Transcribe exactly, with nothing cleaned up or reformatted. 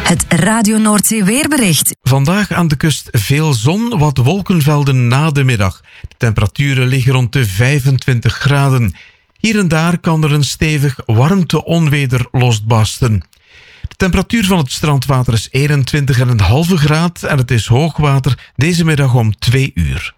Het Radio Noordzee weerbericht. Vandaag aan de kust veel zon, wat wolkenvelden na de middag. De temperaturen liggen rond de vijfentwintig graden. Hier en daar kan er een stevig warmte-onweder losbarsten. De temperatuur van het strandwater is eenentwintig komma vijf graden en het is hoogwater deze middag om twee uur.